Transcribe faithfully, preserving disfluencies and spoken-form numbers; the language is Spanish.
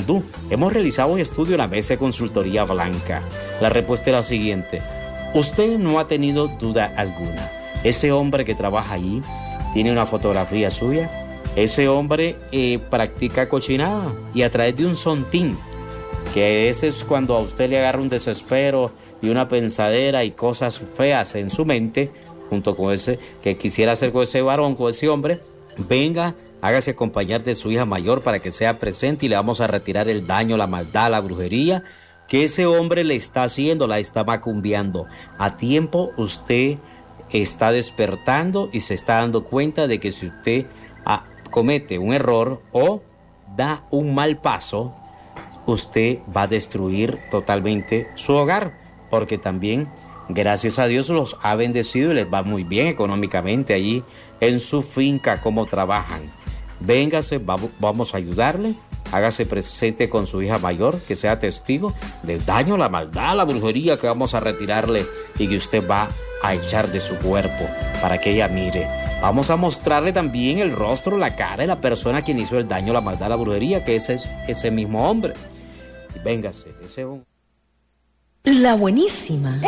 Hindú. Hemos realizado un estudio en la mesa de consultoría blanca. La respuesta es la siguiente. Usted no ha tenido duda alguna. Ese hombre que trabaja allí tiene una fotografía suya. Ese hombre eh, practica cochinada y a través de un sontín, que ese es cuando a usted le agarra un desespero y una pensadera y cosas feas en su mente, junto con ese que quisiera hacer con ese varón, con ese hombre, venga, hágase acompañar de su hija mayor para que sea presente y le vamos a retirar el daño, la maldad, la brujería que ese hombre le está haciendo, la está macumbiando. A tiempo usted está despertando y se está dando cuenta de que si usted ah, comete un error o da un mal paso, usted va a destruir totalmente su hogar, porque también, gracias a Dios, los ha bendecido y les va muy bien económicamente allí en su finca, como trabajan. Véngase, vamos, vamos a ayudarle, hágase presente con su hija mayor, que sea testigo del daño, la maldad, la brujería que vamos a retirarle y que usted va a echar de su cuerpo para que ella mire. Vamos a mostrarle también el rostro, la cara de la persona a quien hizo el daño, la maldad, la brujería, que ese es ese mismo hombre. Véngase, ese es un... La buenísima.